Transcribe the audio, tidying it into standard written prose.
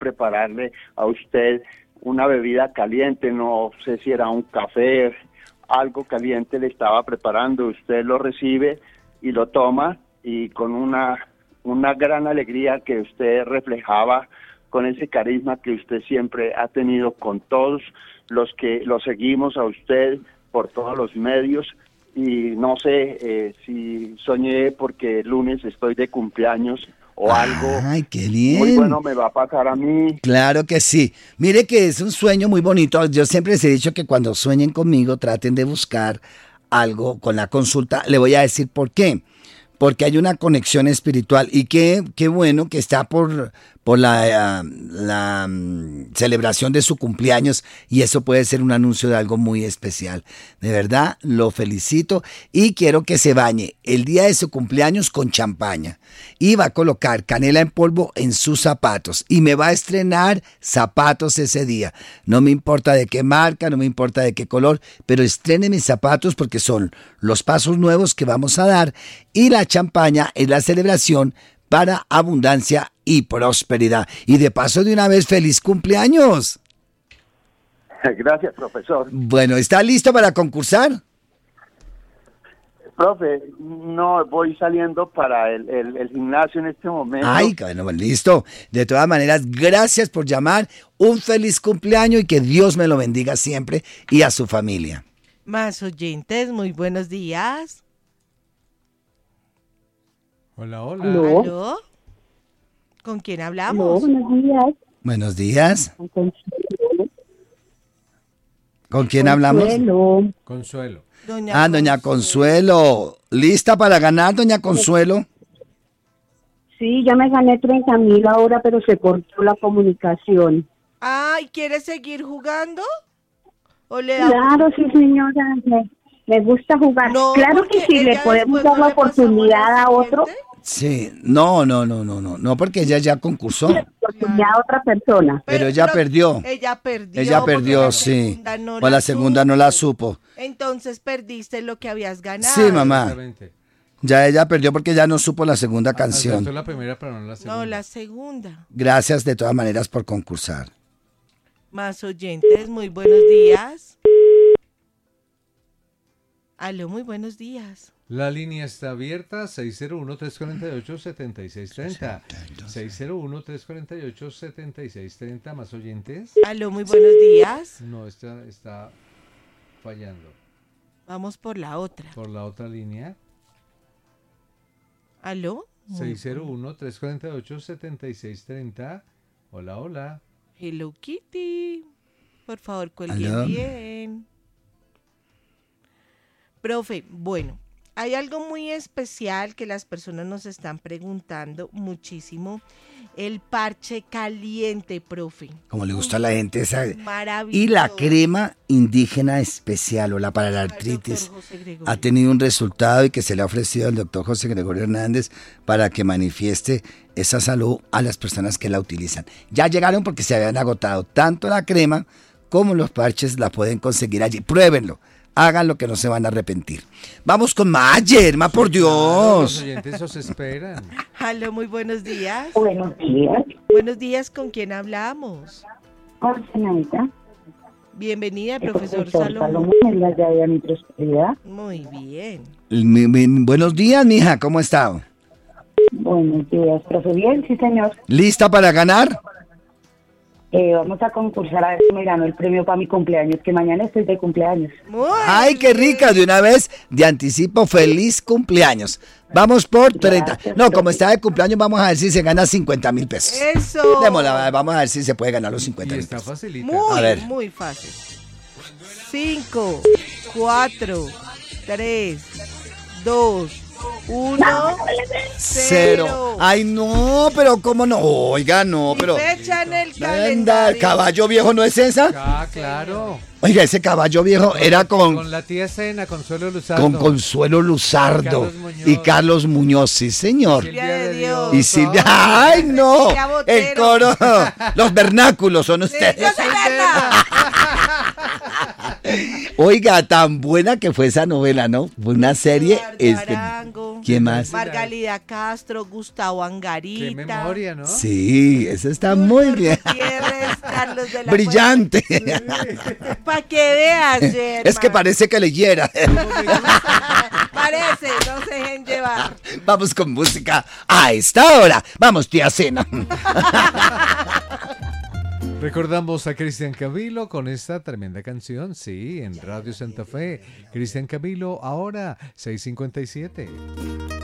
prepararle a usted una bebida caliente, no sé si era un café, algo caliente le estaba preparando, usted lo recibe y lo toma y con una gran alegría que usted reflejaba, con ese carisma que usted siempre ha tenido con todos los que lo seguimos a usted por todos los medios. Y no sé si soñé porque el lunes estoy de cumpleaños o algo. ¡Ay, qué bien! Muy bueno me va a pasar a mí. Claro que sí. Mire que es un sueño muy bonito. Yo siempre les he dicho que cuando sueñen conmigo traten de buscar algo con la consulta. Le voy a decir por qué. Porque hay una conexión espiritual y qué bueno que está por la celebración de su cumpleaños y eso puede ser un anuncio de algo muy especial. De verdad, lo felicito y quiero que se bañe el día de su cumpleaños con champaña y va a colocar canela en polvo en sus zapatos y me va a estrenar zapatos ese día. No me importa de qué marca, no me importa de qué color, pero estrene mis zapatos porque son los pasos nuevos que vamos a dar y la champaña es la celebración para abundancia y prosperidad. Y de paso de una vez, ¡feliz cumpleaños! Gracias, profesor. Bueno, ¿está listo para concursar? Profe, no, voy saliendo para el gimnasio en este momento. Ay, bueno, listo. De todas maneras, gracias por llamar. Un feliz cumpleaños y que Dios me lo bendiga siempre y a su familia. Más oyentes, muy buenos días. Hola, hola. ¿Aló? ¿Aló? ¿Con quién hablamos? Buenos días. Buenos días. Consuelo. ¿Con quién hablamos? Consuelo. Doña Consuelo. ¿Lista para ganar, doña Consuelo? Sí, ya me gané 30,000 ahora, pero se cortó la comunicación. Ay, ¿quieres seguir jugando? ¿O le da... Claro, sí, señora. Me gusta jugar. No, Claro que porque sí, le ella podemos después dar no la le pasamos oportunidad la a otro. siguiente. Sí. No, porque ella ya concursó. Oportunidad a otra persona. Pero ella perdió. Ella perdió. Ella porque perdió, la sí. segunda no O la segunda no la supo. Entonces perdiste lo que habías ganado. Sí, mamá. Exactamente. Ya ella perdió porque ya no supo la segunda canción. Acertó la primera, pero no la segunda. No, la segunda. Gracias de todas maneras por concursar. Más oyentes, muy buenos días. Aló, muy buenos días. La línea está abierta, 601-348-7630. 601-348-7630. ¿Más oyentes? Aló, muy buenos días. No, esta está fallando. Vamos por la otra. Por la otra línea, Aló. 601-348-7630. Hola, hola. Hello Kitty. Por favor, cuelguen Aló. bien. Profe, bueno, hay algo muy especial que las personas nos están preguntando muchísimo. El parche caliente, profe. Como le gusta a la gente esa. Maravilloso. Y la crema indígena especial o la para la artritis Doctor José Gregorio. ha tenido un resultado y que se le ha ofrecido al doctor José Gregorio Hernández para que manifieste esa salud a las personas que la utilizan. Ya llegaron porque se habían agotado tanto la crema como los parches, la pueden conseguir allí. Pruébenlo. Háganlo que no se van a arrepentir. Vamos con Mayerma, por Claro, los Dios. oyentes os esperan. Aló, muy buenos días. Buenos días. Buenos días, ¿con quién hablamos? Señorita. Bienvenida, El profesor Salomón. Salomón en la llave de mi prosperidad. Muy bien. Buenos días, mija, ¿cómo está? Buenos días, profe. Bien, sí, señor. ¿Lista para ganar? Vamos a concursar a ver si me gano el premio para mi cumpleaños, que mañana estoy de cumpleaños. Muy Ay, qué rica, de una vez, de anticipo, feliz cumpleaños. Vamos por 30. Gracias, No, como profe. está de cumpleaños, vamos a ver si se gana 50,000 pesos. Eso. Démosla, vamos a ver si se puede ganar los Y 50,000 está pesos. facilita. Muy, A ver. muy fácil. 5, 4, 3, 2, 1, Cero. Ay, no, pero cómo no. Oiga, no, pero. fecha en el Anda, calendario. ¿el caballo viejo no es esa? Ah, claro. Oiga, ese caballo viejo era Con la tía Cena, Consuelo Luzardo. con Consuelo Luzardo Carlos Muñoz. y Carlos Muñoz, sí, señor. Silvia de Dios. Y Silvia, ¡ay, no! Silvia Botero. El coro, los vernáculos son Sí, ustedes. yo soy Berna. Oiga, tan buena que fue esa novela, ¿no? Fue una serie. Eduardo Arango. ¿Quién más? Margalida Castro, Gustavo Qué Angarita. memoria, ¿no? Sí, eso está muy bien. Gutiérrez, Carlos de la Brillante. Para que veas, Germán. Es que parece que leyera. Parece, no se dejen llevar. Vamos con música a esta hora. Vamos, tía Cena. Recordamos a Cristian Camilo con esta tremenda canción, sí, en Radio Santa Fe. Cristian Camilo, ahora 6:57.